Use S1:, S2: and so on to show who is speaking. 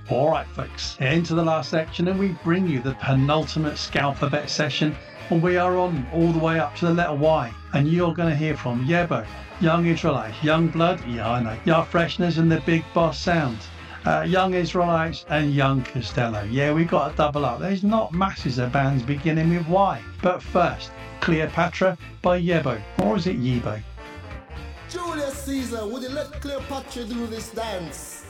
S1: Alright folks, into the last section and we bring you the penultimate Scalper Bet session, and we are on all the way up to the letter Y, and you're going to hear from Yebo, Young Israelites, Young Blood, yeah I know, Young Freshness and the Big Boss Sound, Young Israelites and Young Costello. Yeah, we got to double up. There's not masses of bands beginning with Y. But first, Cleopatra by Yebo, or is it Yebo?
S2: Julius Caesar, would you let Cleopatra do this dance?